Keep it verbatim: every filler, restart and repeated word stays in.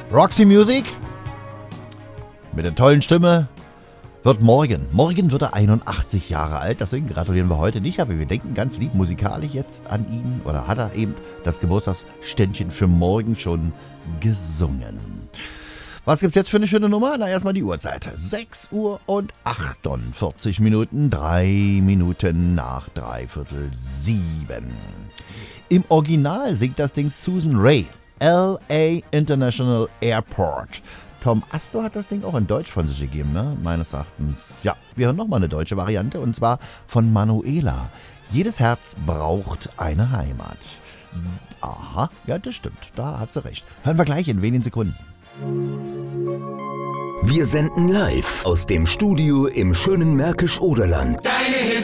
Roxy Music mit der tollen Stimme wird morgen, morgen wird er einundachtzig Jahre alt, deswegen gratulieren wir heute nicht, aber wir denken ganz lieb musikalisch jetzt an ihn, oder hat er eben das Geburtstagsständchen für morgen schon gesungen. Was gibt's jetzt für eine schöne Nummer? Na, erstmal die Uhrzeit. sechs Uhr und achtundvierzig Minuten, drei Minuten nach dreiviertel sieben. Im Original singt das Ding Susan Ray, L A International Airport. Tom Astor hat das Ding auch in Deutsch von sich gegeben, ne? Meines Erachtens. Ja, wir hören nochmal eine deutsche Variante und zwar von Manuela. Jedes Herz braucht eine Heimat. Aha, ja, das stimmt, da hat sie recht. Hören wir gleich in wenigen Sekunden. Wir senden live aus dem Studio im schönen Märkisch-Oderland. Deine